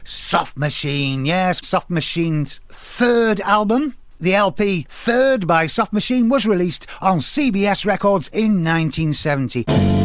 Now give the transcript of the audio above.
Soft Machine, yes, Soft Machine's third album. The LP Third by Soft Machine was released on CBS Records in 1970.